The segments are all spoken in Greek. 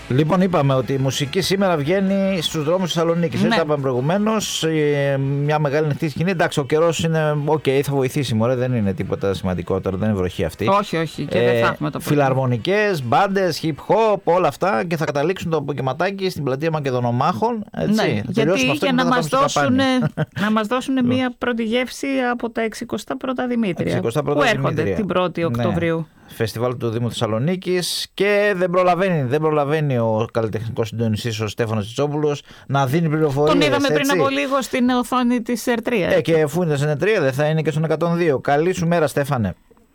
Λοιπόν, είπαμε ότι η μουσική σήμερα βγαίνει στους δρόμους της Θεσσαλονίκης. Έτσι τα είπαμε προηγουμένως. Μια μεγάλη ανοιχτή σκηνή. Εντάξει, ο καιρός είναι θα βοηθήσει. Μωρέ, δεν είναι τίποτα σημαντικότερο. Δεν είναι βροχή αυτή. Όχι. Και δεν θα έχουμε το πρόβλημα. Φιλαρμονικές, μπάντες, hip hop, όλα αυτά. Και θα καταλήξουν το αποκαιματάκι στην πλατεία Μακεδονομάχων. Έτσι. Ναι, γιατί για να μας δώσουν μια πρώτη γεύση από τα 61 Δημήτρια. Που έρχονται την 1η Οκτωβρίου. Φεστιβάλ του Δήμου Θεσσαλονίκης και δεν προλαβαίνει ο καλλιτεχνικός συντονιστής ο Στέφανος Τσιτσόπουλος να δίνει πληροφορίες. Τον είδαμε πριν από λίγο στην οθόνη της ΕΡΤΡΙΑ. Και αφού είναι στην ΕΡΤΡΙΑ δεν θα είναι και στον 102. Καλή σου μέρα, Στέφανε.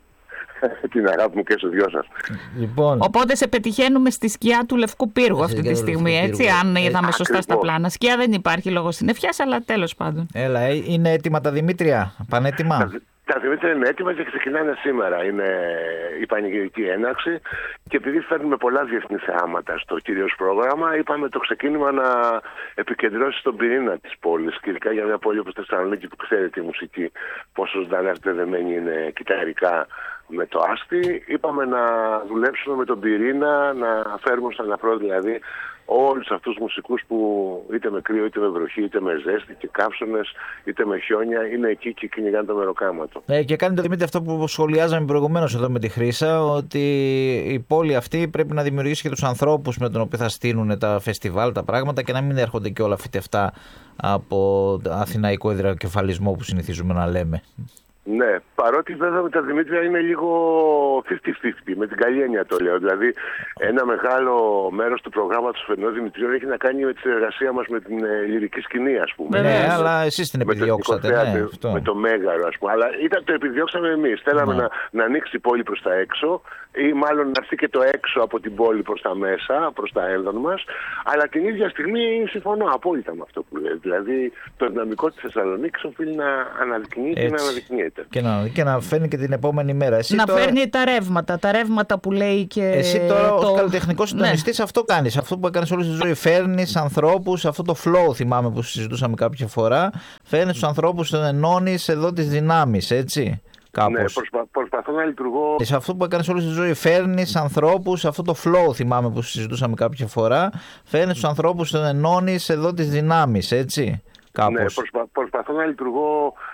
Την αγάπη μου και στους δυο σας. Λοιπόν. Οπότε σε πετυχαίνουμε στη σκιά του Λευκού Πύργου αυτή τη στιγμή, έτσι, αν είδαμε σωστά στα πλάνα. Σκιά δεν υπάρχει λόγω συννεφιάς, αλλά τέλος πάντων. Έλα, είναι έτοιμα τα Δημήτρια, πανέτοιμα. Τα Δημήτρια είναι έτοιμα και ξεκινάνε σήμερα. Είναι η πανηγυρική έναρξη και επειδή φέρνουμε πολλά διεθνή θεάματα στο κυρίως πρόγραμμα, είπαμε το ξεκίνημα να επικεντρώσει στον πυρήνα της πόλης. Και ειδικά για μια πόλη όπως τη Θεσσαλονίκη που ξέρει τη μουσική, πόσο ζωντανά συνδεδεμένη είναι κυταρικά με το άστι, είπαμε να δουλέψουμε με τον πυρήνα, να φέρουμε στον αφρό δηλαδή όλους αυτούς τους μουσικούς που είτε με κρύο, είτε με βροχή, είτε με ζέστη και καύσονες, είτε με χιόνια, είναι εκεί και κυνηγάνε το μεροκάματο. Και κάνει το Δημήτρη αυτό που σχολιάζαμε προηγουμένως εδώ με τη Χρύσα, ότι η πόλη αυτή πρέπει να δημιουργήσει και τους ανθρώπους με τον οποίο θα στείλουν τα φεστιβάλ, τα πράγματα και να μην έρχονται και όλα φυτευτά από αθηναϊκό υδροκεφαλισμό που συνηθίζουμε να λέμε. Ναι, παρότι βέβαια με τα Δημήτρια είναι λίγο 50-50, με την καλή έννοια το λέω. Δηλαδή, ένα μεγάλο μέρος του προγράμματος του φετινού Δημητρίων έχει να κάνει με τη συνεργασία μας με την λυρική σκηνή, ας πούμε. Ναι, αλλά εσείς την επιδιώξατε. Με το Μέγαρο, ας πούμε. Αλλά το επιδιώξαμε εμείς. Θέλαμε να ανοίξει η πόλη προς τα έξω, ή μάλλον να έρθει και το έξω από την πόλη προς τα μέσα, προς τα ένδον μας. Αλλά την ίδια στιγμή συμφωνώ απόλυτα με αυτό που λέει. Δηλαδή, το δυναμικό της Θεσσαλονίκης οφείλει να αναδεικνύεται και να αναδεικνύεται. Και να φέρνει και την επόμενη μέρα. Φέρνει τα ρεύματα που λέει και. Εσύ τώρα ως καλλιτεχνικός συντονιστής αυτό κάνεις. Αυτό που έκανες όλη τη ζωή. Φέρνεις ανθρώπους, αυτό το flow θυμάμαι που συζητούσαμε κάποια φορά. Φέρνεις τους ανθρώπους, ενώνεις εδώ τις δυνάμεις, έτσι. Κάπως. Ναι, προσπαθώ να λειτουργώ. Σε αυτό που έκανες όλη τη ζωή, φέρνεις ανθρώπους, αυτό το flow θυμάμαι που συζητούσαμε κάποια φορά. Φέρνεις τους ανθρώπους, ενώνεις εδώ τις δυνάμεις, έτσι. Ναι, προσπαθώ να λειτουργώ